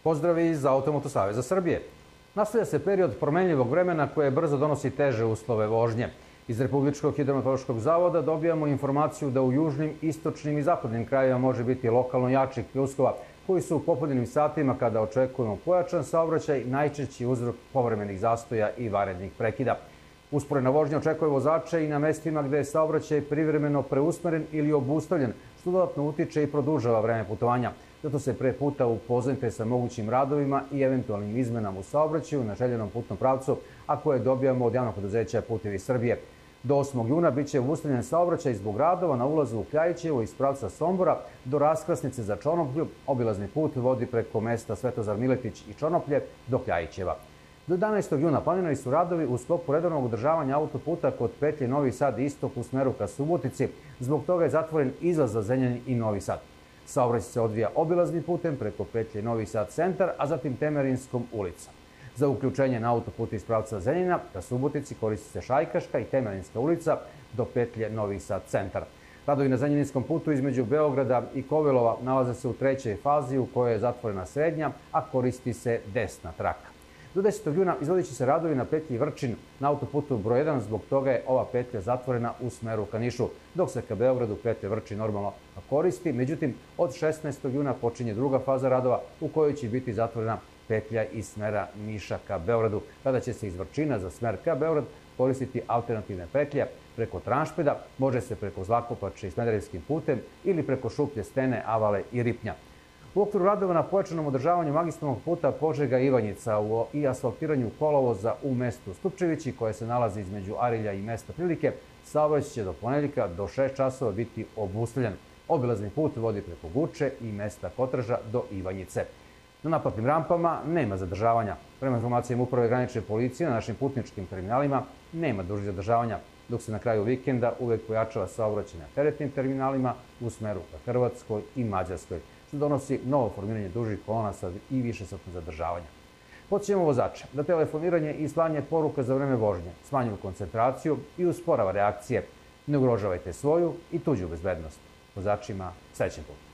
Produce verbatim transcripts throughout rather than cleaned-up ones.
Pozdravi iz Automoto Saveza Srbije. Nastavlja se period promenljivog vremena koje brzo donosi teže uslove vožnje. Iz Republičkog hidrometeorološkog zavoda dobijamo informaciju da u južnim, istočnim i zapadnim krajevima može biti lokalno jačih pljuskova, koji su u popodnevnim satima kada očekujemo pojačan saobraćaj najčešći uzrok povremenih zastoja i vanrednih prekida. Usporena vožnja očekuje vozače i na mestima gde je saobraćaj privremeno preusmeren ili obustavljen, što dodatno utiče i produžava vreme putovanja. Zato se pre puta upoznajte sa mogućim radovima i eventualnim izmenama u saobraćaju na željenom putnom pravcu, a koje dobijamo od javnog preduzeća Putevi Srbije. Do osmog juna biće obustavljen saobraćaj zbog radova na ulazu u Kljajićevo iz pravca Sombora do raskrsnice za Čonoplju. Obilazni put vodi preko mesta Svetozar Miletić i Čonoplje do Kljajićeva. Do jedanaestog juna planirani su radovi u sklopu redovnog održavanja autoputa kod petlje Novi Sad istok u smeru ka Subotici. Zbog toga je zatvoren izlaz za Zrenjanin i Novi Sad. Saobraćaj se odvija obilaznim putem preko petlje Novi Sad centar, a zatim Temerinskom ulicom. Za uključenje na autoput iz pravca Zrenjanina ka Subotici koristi se Šajkaška i Temerinska ulica do petlje Novi Sad centar. Radovi na Zrenjaninskom putu između Beograda i Kovilova nalaze se u trećoj fazi u kojoj je zatvorena srednja, a koristi se desna traka. Do desetog juna izvodit će se radovi na petlji Vrčin na autoputu broj jedan, zbog toga je ova petlja zatvorena u smeru ka Nišu, dok se ka Beogradu petlja Vrčin normalno koristi. Međutim, od šesnaestog juna počinje druga faza radova u kojoj će biti zatvorena petlja iz smera Niša ka Beogradu, kada će se iz Vrčina za smer ka Beograd koristiti alternativne petlje preko Tranšpeda, može se preko Zlakopače i Smederevskim putem ili preko Šuplje stene, Avale i Ripnja. U okviru radova na pojačanom održavanju magistralnog puta Požega-Ivanjica i asfaltiranju kolovoza u mestu Stupčevići, koje se nalazi između Arilja i mesta Prilike, saobraćaj će do ponedeljka do šest časova biti obustavljen. Obilazni put vodi preko Guče i mesta Kotraža do Ivanjice. Na naplatnim rampama nema zadržavanja. Prema informacijama Uprave granične policije na našim putničkim terminalima nema dužih zadržavanja, dok se na kraju vikenda uvek pojačava saobraćaj na teretnim terminalima u smeru ka Hrvatskoj i Mađarskoj, što donosi novo formiranje dužih kolona i višesatno zadržavanja. Podsjećamo vozače da telefoniranje i slanje poruka za vreme vožnje smanjuju koncentraciju i usporava reakcije. Ne ugrožavajte svoju i tuđu bezbednost. Vozačima srećan put.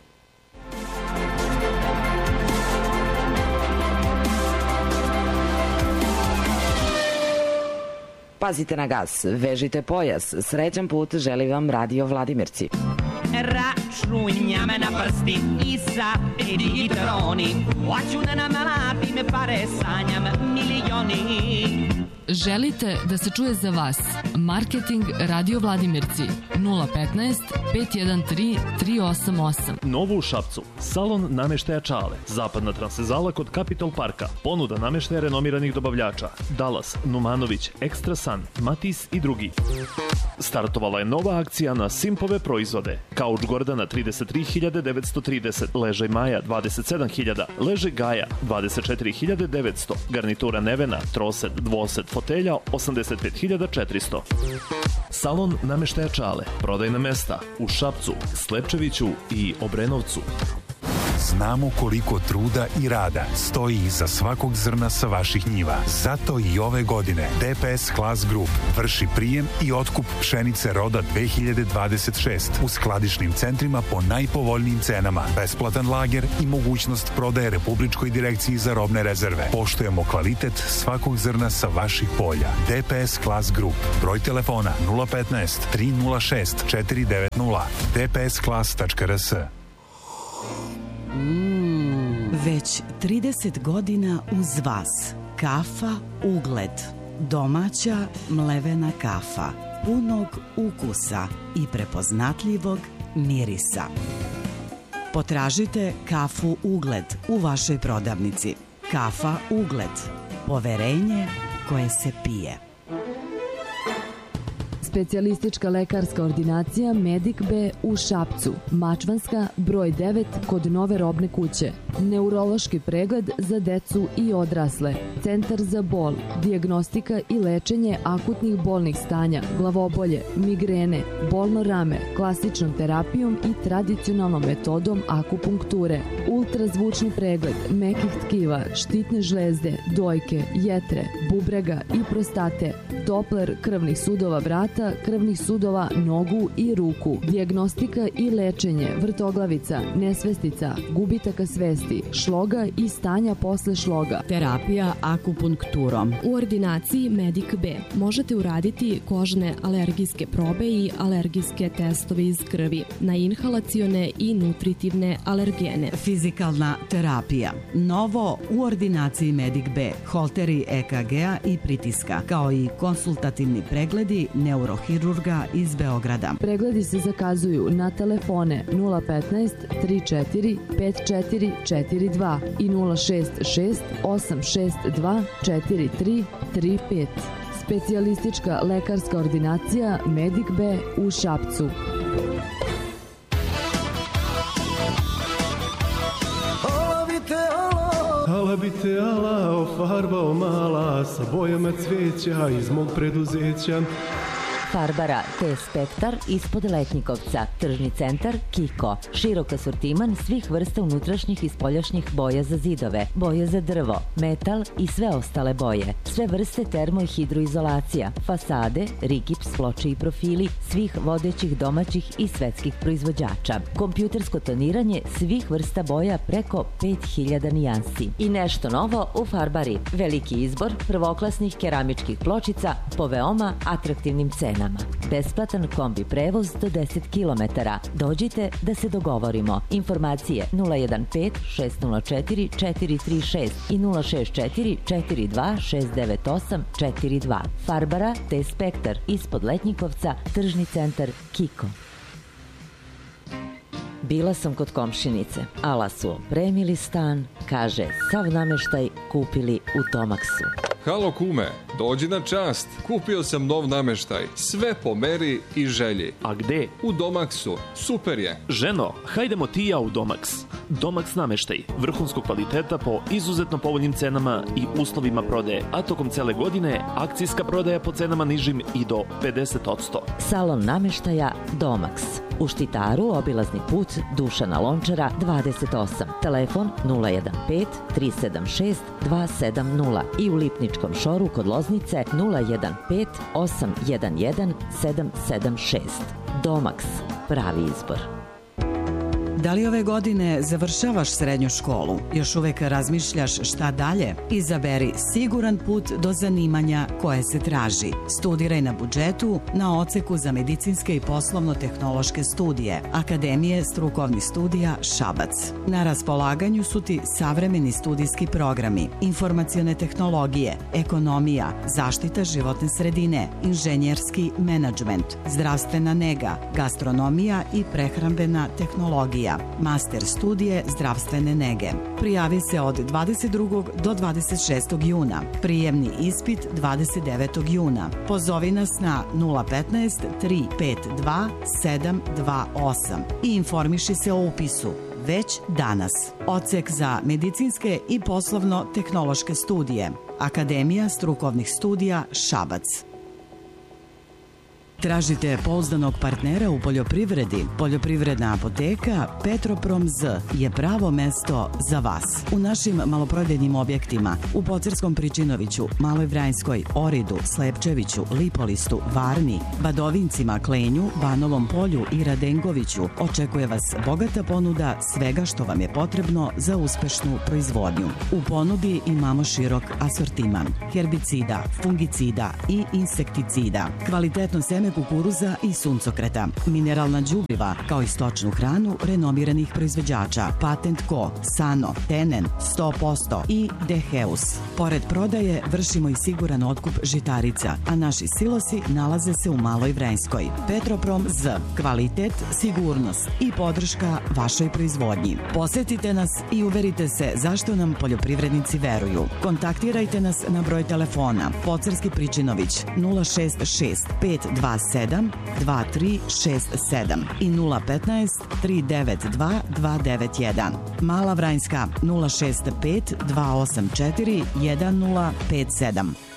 Pazite na gas, vežite pojas. Srećan put želi vam Radio Vladimirci. Računjame na prsti i sa i droni. Hoću da nam lapi me pare, sanjam milioni. Želite da se čuje za vas? Marketing Radio Vladimirci nula petnaest pet jedan tri tri osam osam. Novo u Šapcu. Salon nameštaja Čale. Zapadna transvezala kod Capitol Parka. Ponuda nameštaja renomiranih dobavljača. Dallas, Numanović, Extra Sun, Matis i drugi. Startovala je nova akcija na Simpove proizvode. Kauč Gordana trideset tri hiljade devetsto trideset, ležaj Maja dvadeset sedam hiljada, ležaj Gaja dvadeset četiri hiljade devetsto, garnitura Nevena, troset, dvoset, fotelja osamdeset pet hiljada četiristo. Salon nameštaja Čale. Prodajna mesta u Šapcu, Slepčeviću i Obrenovcu. Znamo koliko truda i rada stoji iza svakog zrna sa vaših njiva. Zato i ove godine D P S Class Group vrši prijem i otkup pšenice roda dve hiljade dvadeset šest u skladišnim centrima po najpovoljnijim cenama, besplatan lager i mogućnost prodaje Republičkoj direkciji za robne rezerve. Poštujemo kvalitet svakog zrna sa vaših polja. D P S Class Group. Broj telefona nula petnaest tri nula šest četiri devet nula d p s class tačka r s. Mm, već trideset godina uz vas. Kafa Ugled. Domaća mlevena kafa. Punog ukusa i prepoznatljivog mirisa. Potražite kafu Ugled u vašoj prodavnici. Kafa Ugled. Poverenje koje se pije. Specijalistička lekarska ordinacija Medic B u Šapcu, Mačvanska, broj devet kod Nove robne kuće. Neurološki pregled za decu i odrasle. Centar za bol, dijagnostika i lečenje akutnih bolnih stanja, glavobolje, migrene, bolno rame, klasičnom terapijom i tradicionalnom metodom akupunkture. Ultrazvučni pregled mekih tkiva, štitne žlezde, dojke, jetre, bubrega i prostate. Topler krvnih sudova vrata, krvnih sudova nogu i ruku, dijagnostika i lečenje vrtoglavica, nesvestica, gubitaka svesti, šloga i stanja posle šloga. Terapija akupunkturom. U ordinaciji Medic B možete uraditi kožne alergijske probe i alergijske testove iz krvi na inhalacione i nutritivne alergene. Fizikalna terapija. Novo u ordinaciji Medic B. Holteri E K G-a i pritiska, kao i konsultativni pregledi neurohirurga iz Beograda. Pregledi se zakazuju na telefone nula petnaest tri četiri pet četiri četiri dva i nula šest šest osam šest dva četiri tri tri pet. Specijalistička lekarska ordinacija Medic B u Šapcu. Ala bi te ala ofarbao mala sa bojama cveća iz mog preduzeća. Farbara T-Spektar ispod Letnjikovca, tržni centar Kiko, širok asortiman svih vrsta unutrašnjih i spoljašnjih boja za zidove, boje za drvo, metal i sve ostale boje, sve vrste termo i hidroizolacija, fasade, rigips, ploče i profili svih vodećih domaćih i svetskih proizvođača, kompjutersko toniranje svih vrsta boja preko pet hiljada nijansi. I nešto novo u Farbari, veliki izbor prvoklasnih keramičkih pločica po veoma atraktivnim cenama. Besplatan kombi prevoz do deset kilometara. Dođite da se dogovorimo. Informacije nula jedan pet šest nula četiri četiri tri šest i nula šest četiri četiri dva šest devet osam četiri dva. Farbara T-Spektar ispod Letnjikovca, tržni centar Kiko. Bila sam kod komšinice. Ala su opremili stan, kaže, sav nameštaj kupili u Tomaksu. Halo kume, dođi na čast. Kupio sam nov nameštaj, sve po meri i želji. A gde? U Domaksu, super je. Ženo, hajdemo ti i ja u Domaks. Domaks nameštaj, vrhunskog kvaliteta po izuzetno povoljnim cenama i uslovima prodaje, a tokom cele godine akcijska prodaja po cenama nižim i do pedeset posto. Salon nameštaja Domaks. U Štitaru obilazni put Dušana Lončara dvadeset osam. Telefon nula jedan pet tri sedam šest dva sedam nula i u Lipničkom šoru kod Loznice nula jedan pet osam jedan jedan sedam sedam šest. Domaks, pravi izbor. Da li ove godine završavaš srednju školu? Još uvek razmišljaš šta dalje? Izaberi siguran put do zanimanja koje se traži. Studiraj na budžetu na odseku za medicinske i poslovno-tehnološke studije Akademije strukovnih studija Šabac. Na raspolaganju su ti savremeni studijski programi, informacione tehnologije, ekonomija, zaštita životne sredine, inženjerski menadžment, zdravstvena nega, gastronomija i prehrambena tehnologija. Master studije zdravstvene nege. Prijavi se od dvadeset drugog do dvadeset šestog juna. Prijemni ispit dvadeset devetog juna. Pozovi nas na nula petnaest tri pet dva sedam dva osam i informiši se o upisu već danas. Odsek za medicinske i poslovno-tehnološke studije. Akademija strukovnih studija Šabac. Tražite pouzdanog partnera u poljoprivredi? Poljoprivredna apoteka Petroprom Z je pravo mesto za vas. U našim maloprodajnim objektima u Pocerskom Pričinoviću, Maloj Vranjskoj, Oridu, Slepčeviću, Lipolistu, Varni, Badovincima, Klenju, Banovom Polju i Radengoviću očekuje vas bogata ponuda svega što vam je potrebno za uspešnu proizvodnju. U ponudi imamo širok asortiman herbicida, fungicida i insekticida, kvalitetno seme kukuruza i suncokreta, mineralna đubriva, kao i stočnu hranu renomiranih proizvođača Patent Co, Sano, Tenen, sto posto i Deheus. Pored prodaje vršimo i siguran otkup žitarica, a naši silosi nalaze se u Maloj Vranjskoj. Petroprom Z, kvalitet, sigurnost i podrška vašoj proizvodnji. Posetite nas i uverite se zašto nam poljoprivrednici veruju. Kontaktirajte nas na broj telefona Pocerski Pričinović nula šest šest pet dva sedam dva tri šest sedam i nula petnaest tri devet dva dva devet jedan. Mala Vranjska nula šest pet dva osam četiri jedan nula pet sedam.